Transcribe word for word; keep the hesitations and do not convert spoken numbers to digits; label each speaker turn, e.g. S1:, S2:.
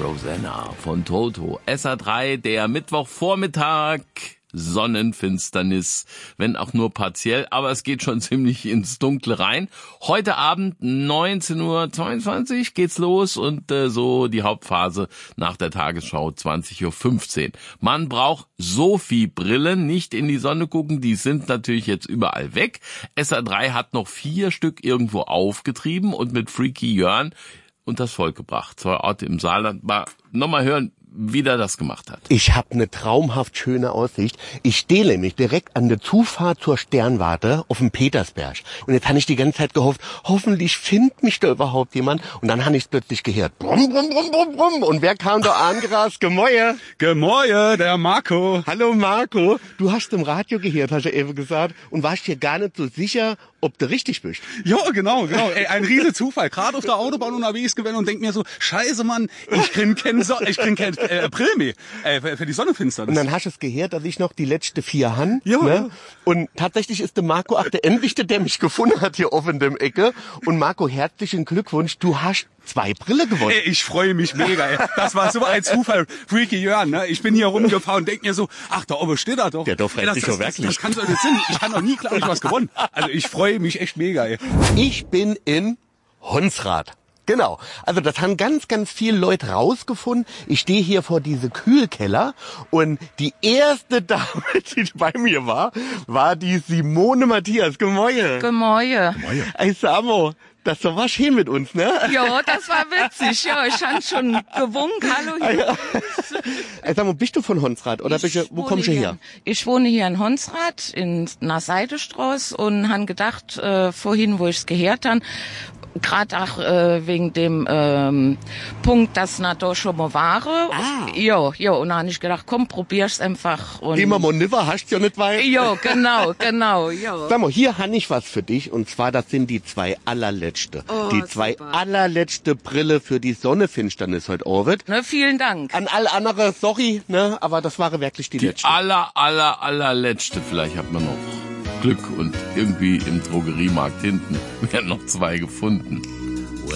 S1: Rosanna von Toto. S A drei, der Mittwochvormittag. Sonnenfinsternis, wenn auch nur partiell, aber es geht schon ziemlich ins Dunkle rein. Heute Abend neunzehn Uhr zweiundzwanzig geht's los und äh, so die Hauptphase nach der Tagesschau zwanzig Uhr fünfzehn. Man braucht Sophie-Brillen, nicht in die Sonne gucken, die sind natürlich jetzt überall weg. S A drei hat noch vier Stück irgendwo aufgetrieben und mit Freaky Jörn und das Volk gebracht. Zwei Orte im Saarland. Mal nochmal hören, wie der das gemacht hat.
S2: Ich habe eine traumhaft schöne Aussicht. Ich stehe nämlich direkt an der Zufahrt zur Sternwarte auf dem Petersberg. Und jetzt habe ich die ganze Zeit gehofft, hoffentlich findet mich da überhaupt jemand. Und dann habe ich es plötzlich gehört. Brumm, brumm, brumm, brumm, brumm. Und wer kam da angerast? Gemäue.
S3: Gemäue, der Marco.
S2: Hallo Marco. Du hast im Radio gehört, hast du eben gesagt. Und warst dir gar nicht so sicher, ob du richtig bist.
S3: Ja, genau, genau. Ey, ein riese Zufall. Gerade auf der Autobahn unterwegs gewesen und denk mir so, scheiße, Mann, ich krieg kein, so ich krieg kein äh, April mehr äh, für, für die Sonnenfinsternis.
S2: Und dann hast du es gehört, dass ich noch die letzte vier han.
S3: Ja,
S2: ne?
S3: ja.
S2: Und tatsächlich ist der Marco auch der Endlichte, der mich gefunden hat hier offen in dem Ecke. Und Marco, herzlichen Glückwunsch, du hast zwei Brille gewonnen.
S3: Ey, ich freue mich mega, ey. Das war so ein Zufall. Freaky Jörn, ne? Ich bin hier rumgefahren und denk mir so, ach, da oben steht er doch.
S2: Der doch freut sich
S3: das,
S2: doch wirklich.
S3: Das, das kann so nicht sein. Ich habe noch nie, glaube ich, was gewonnen. Also ich freue mich echt mega, ey.
S2: Ich bin in Honsrad. Genau. Also das haben ganz, ganz viele Leute rausgefunden. Ich stehe hier vor diese Kühlkeller und die erste Dame, die bei mir war, war die Simone Matthias. Gemäue.
S4: Gemäue.
S2: Ey, Samo, das war schön mit uns, ne?
S4: Ja, das war witzig. Ja, ich habe schon gewunken. Hallo hier.
S2: Ey, Samo, bist du von Honsrad oder bist du, wo kommst du her?
S4: Ich wohne hier in Honsrad, in einer Seidestraße und han gedacht, äh, vorhin, wo ich's gehört han, gerade auch äh, wegen dem ähm, Punkt, dass na da schon mal war.
S2: Ah.
S4: Ja, ja, und dann habe ich gedacht, komm, probier's einfach. Und
S2: Geh mal mal niver, hast ja nicht weit.
S4: ja, genau, genau, ja.
S2: Sag mal, hier habe ich was für dich und zwar, das sind die zwei allerletzte.
S4: Oh,
S2: die zwei
S4: super.
S2: allerletzte Brille für die Sonnenfinsternis heute Abend.
S4: Ne, vielen Dank.
S2: An alle andere, sorry, ne, aber das war wirklich die,
S1: Die
S2: letzte.
S1: aller, aller, allerletzte. Vielleicht hat man noch Glück und irgendwie im Drogeriemarkt hinten werden noch zwei gefunden.